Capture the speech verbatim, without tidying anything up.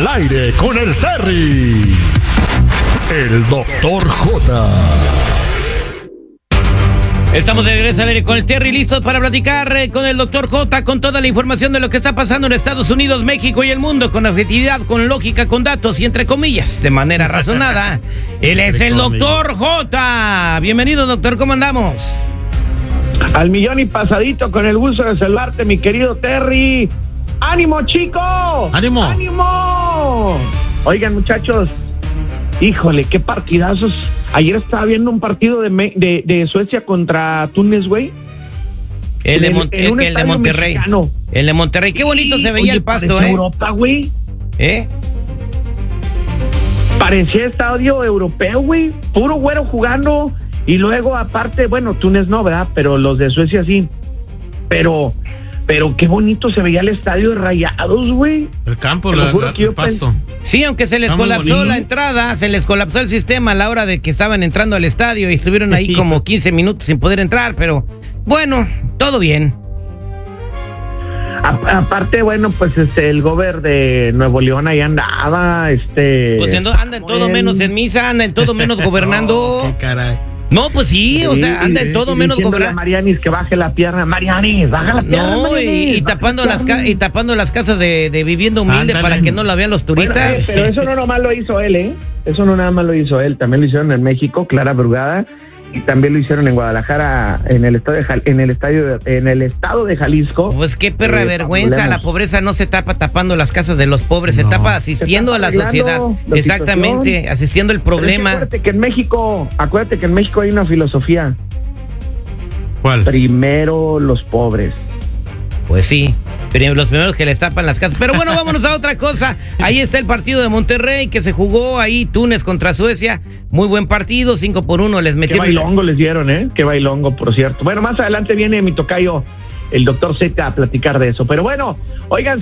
Al aire con el Terry. El doctor J. Estamos de regreso al aire con el Terry, listos para platicar eh, con el doctor J, con toda la información de lo que está pasando en Estados Unidos, México y el mundo, con objetividad, con lógica, con datos y entre comillas, de manera razonada. Él es el doctor J. Bienvenido, doctor, ¿cómo andamos? Al millón y pasadito, con el gusto de saludarte, mi querido Terry. ¡Ánimo, chico! ¡Ánimo! ¡Ánimo! Oigan, muchachos, híjole, qué partidazos. Ayer estaba viendo un partido de, de, de Suecia contra Túnez, güey. El, de, Mon el, el de Monterrey. Mexicano. El de Monterrey. Qué bonito sí, se veía oye, el pasto, ¿eh? Europa, güey. ¿Eh? Parecía estadio europeo, güey. Puro güero jugando. Y luego, aparte, bueno, Túnez no, ¿verdad? Pero los de Suecia sí. Pero... Pero qué bonito se veía el estadio de Rayados, güey. El campo, la, la, el pasto. Sí, aunque se les Está colapsó la entrada, se les colapsó el sistema a la hora de que estaban entrando al estadio y estuvieron ahí como quince minutos sin poder entrar, pero bueno, todo bien. A, aparte, bueno, pues este el gober de Nuevo León ahí andaba, este... Pues anda en todo menos en misa, anda en todo menos gobernando. No, qué caray. No, pues sí, sí, o sea, anda en todo menos gobernando. Marianis que baje la pierna, Marianis, baja la pierna. No, Marianis, y, y tapando las y tapando las casas de, de vivienda humilde Ándale. Para que no la vean los turistas. Bueno, eh, pero eso no nomás lo hizo él, ¿eh? Eso no nada más lo hizo él, también lo hicieron en México, Clara Brugada, y también lo hicieron en Guadalajara, en el estadio de Jal en el estadio de, en el estado de Jalisco. Pues qué perra eh, vergüenza, la pobreza no se tapa tapando las casas de los pobres, no. se tapa asistiendo se tapa a la sociedad. La Exactamente, situación. Asistiendo el problema. Acuérdate que en México, acuérdate que en México hay una filosofía. ¿Cuál? Primero los pobres. Pues sí, pero los primeros que les tapan las casas. Pero bueno, vámonos a otra cosa. Ahí está el partido de Monterrey que se jugó ahí, Túnez contra Suecia. Muy buen partido, cinco por uno les metieron. Qué bailongo les dieron, ¿eh? Qué bailongo, por cierto. Bueno, más adelante viene mi tocayo, el doctor Z, a platicar de eso. Pero bueno, oigan.